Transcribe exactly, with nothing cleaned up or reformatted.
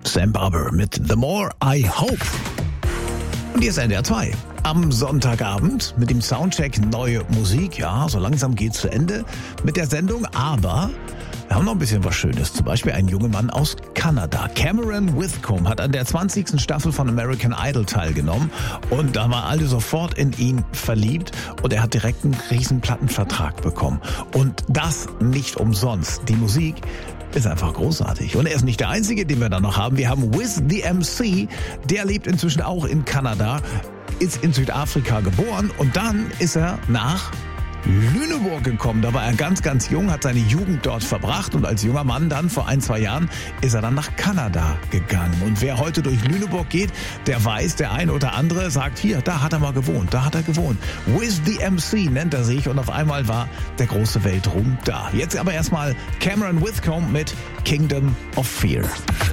Sam Barber mit The More I Hope. Und hier ist N D R zwei. Am Sonntagabend mit dem Soundcheck neue Musik. Ja, so langsam geht's zu Ende mit der Sendung, aber wir haben noch ein bisschen was Schönes. Zum Beispiel ein junger Mann aus Kanada. Cameron Whitcomb hat an der zwanzigsten Staffel von American Idol teilgenommen und da waren alle sofort in ihn verliebt und er hat direkt einen riesen Plattenvertrag bekommen. Und das nicht umsonst. Die Musik ist einfach großartig. Und er ist nicht der Einzige, den wir da noch haben. Wir haben Wiz the M C, der lebt inzwischen auch in Kanada, ist in Südafrika geboren und dann ist er nach Lüneburg gekommen. Da war er ganz, ganz jung, hat seine Jugend dort verbracht und als junger Mann dann vor ein, zwei Jahren ist er dann nach Kanada gegangen. Und wer heute durch Lüneburg geht, der weiß, der ein oder andere sagt, hier, da hat er mal gewohnt, da hat er gewohnt. Wiz the M C nennt er sich und auf einmal war der große Weltruhm da. Jetzt aber erstmal Cameron Whitcomb mit Kingdom of Fear.